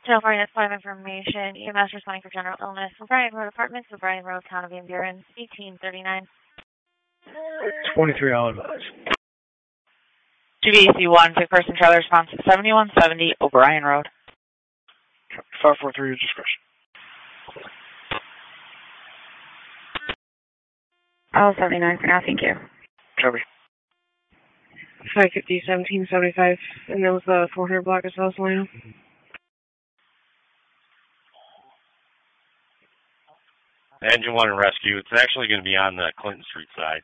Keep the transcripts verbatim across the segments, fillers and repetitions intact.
So far, that's part of information. E M S responding for general illness. O'Brien Road Apartments, O'Brien Road, Town of Van Buren, eighteen thirty-nine. twenty-three, I'll advise. G V A C one, pick person trailer response at seventy-one seventy O'Brien Road. five four three, your discretion. Oh, seventy-nine for now, thank you. Copy. five fifty, seventeen seventy-five, and that was the four hundred block of South Salino. Engine one and rescue. It's actually going to be on the Clinton Street side.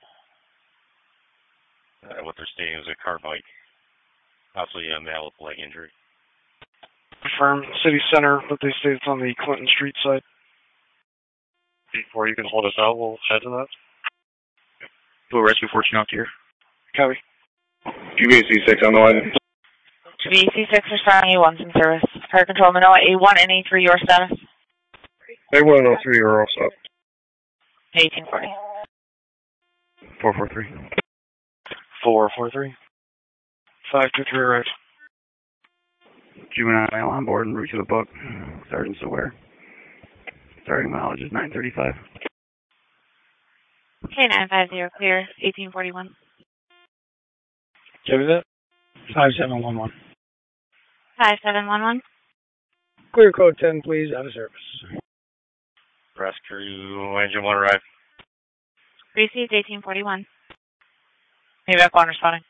Uh, what they're stating is a car bike. Possibly a male with leg injury. Confirm city center, but they say it's on the Clinton Street side. Before you can hold us out, we'll head to that. Blue Rescue fourteen out here. Copy. G V A C six on the line. G V A C six responding A one's in service. Fire control Manoa A one and A three, your status? A one and A three are also up. eighteen forty. four four three. four four three. five two three, right. Juvenile on board and route to the book. Sergeant's aware. Starting mileage is nine thirty-five. Okay, nine five zero clear, eighteen forty-one. Copy that. five seven one one. five seven one one. Clear code ten, please, out of service. Rescue engine one arrive. Received eighteen forty-one. Payback one responding.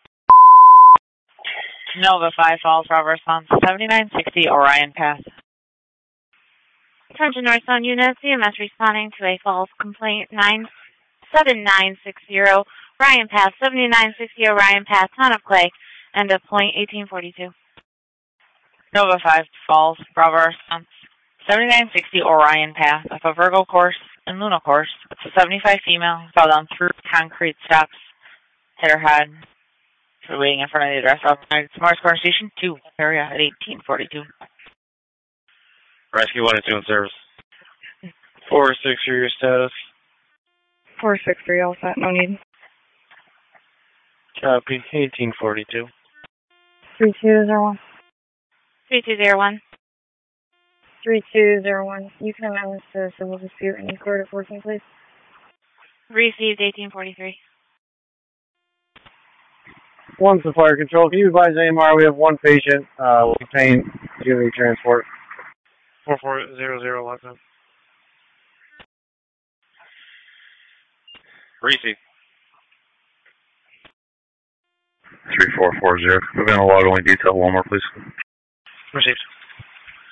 Nova five Falls, Bravo response seventy-nine sixty Orion Path. Attention northbound units, E M S responding to a false complaint nine seven nine six zero Orion Path, seventy-nine sixty Orion Path, Town of Clay, end of point eighteen forty-two. Nova five Falls, Bravo response seventy-nine sixty Orion Path, off a Virgo course and Luna course. It's a seventy-five female, fell down through concrete steps, hit her head. We're waiting in front of the address of Mars Corner Station two area at eighteen forty-two. Rescue one and two in service. four six three, your status. four six three, all set, no need. Copy. eighteen forty-two. three two zero one. three two zero one. three two zero one. You can amend this to civil dispute in court of working, please. Received eighteen forty-three. One to fire control. Can you advise A M R we have one patient uh, with pain due to transport? four four zero zero, lockdown. Receive. three four four zero. We're going to log only detail one more, please. Received.